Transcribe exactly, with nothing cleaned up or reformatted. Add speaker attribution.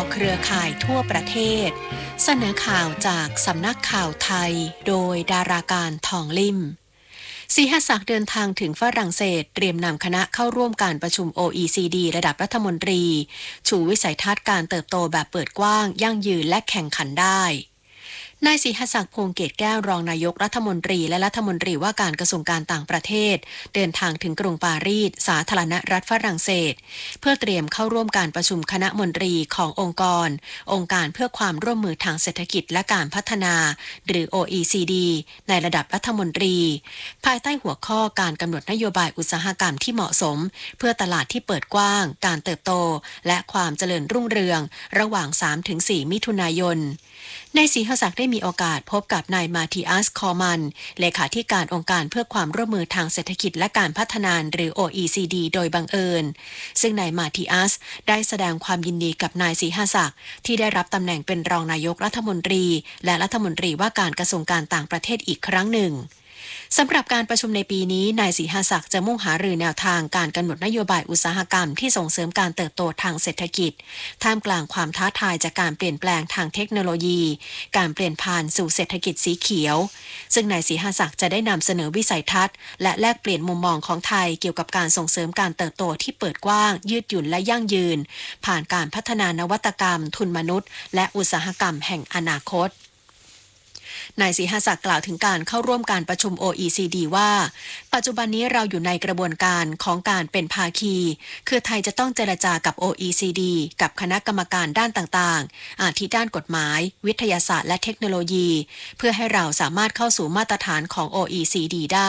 Speaker 1: เครือข่ายทั่วประเทศเสนอข่าวจากสำนักข่าวไทยโดยดาราการทองลิ่มศรีหศักดิ์เดินทางถึงฝรั่งเศสเตรียมนำคณะเข้าร่วมการประชุม โอ อี ซี ดี ระดับรัฐมนตรีชูวิสัยทัศน์การเติบโตแบบเปิดกว้างยั่งยืนและแข่งขันได้นายศรีหศักดิ์พวงเกตแก้วรองนายกรัฐมนตรีและรัฐมนตรีว่าการกระทรวงการต่างประเทศเดินทางถึงกรุงปารีสสาธารณรัฐฝรั่งเศสเพื่อเตรียมเข้าร่วมการประชุมคณะมนตรีขององค์กรองค์การเพื่อความร่วมมือทางเศรษฐกิจและการพัฒนาหรือ โอ อี ซี ดี ในระดับรัฐมนตรีภายใต้หัวข้อการกำหนดนโยบายอุตสาหกรรมที่เหมาะสมเพื่อตลาดที่เปิดกว้างการเติบโตและความเจริญรุ่งเรืองระหว่าง สามถึงสี่ มิถุนายนนายศรีหศักดิ์ได้มีโอกาสพบกับนายมาธิอัส คอมันเลขาธิการองค์การเพื่อความร่วมมือทางเศรษฐกิจและการพัฒนาหรือ โอ อี ซี ดี โดยบังเอิญซึ่งนายมาธิอัสได้แสดงความยินดีกับนายศรีหศักดิ์ที่ได้รับตำแหน่งเป็นรองนายกรัฐมนตรีและรัฐมนตรีว่าการกระทรวงการต่างประเทศอีกครั้งหนึ่งสำหรับการประชุมในปีนี้นายศรีหศักดิ์จะมุ่งหารือแนวทางการกำหนดนโยบายอุตสาหกรรมที่ส่งเสริมการเติบโตทางเศรษฐกิจท่ามกลางความท้าทายจากการเปลี่ยนแปลงทางเทคโนโลยีการเปลี่ยนผ่านสู่เศรษฐกิจสีเขียวซึ่งนายศรีหศักดิ์จะได้นำเสนอวิสัยทัศน์และแลกเปลี่ยนมุมมองของไทยเกี่ยวกับการส่งเสริมการเติบโตที่เปิดกว้างยืดหยุ่นและยั่งยืนผ่านการพัฒนานวัตกรรมทุนมนุษย์และอุตสาหกรรมแห่งอนาคตนายศรีหศักดิ์กล่าวถึงการเข้าร่วมการประชุม โอ อี ซี ดี ว่าปัจจุบันนี้เราอยู่ในกระบวนการของการเป็นภาคีคือไทยจะต้องเจรจากับ โอ อี ซี ดี กับคณะกรรมการด้านต่างๆอาทิด้านกฎหมายวิทยาศาสตร์และเทคโนโลยีเพื่อให้เราสามารถเข้าสู่มาตรฐานของ โอ อี ซี ดี ได้